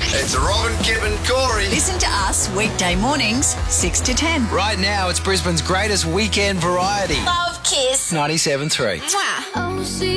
It's Robin, Kip and Corey. Listen to us weekday mornings, 6 to 10. Right now, it's Brisbane's greatest weekend variety. Love Kiss. 97.3. Mwah. Oh, see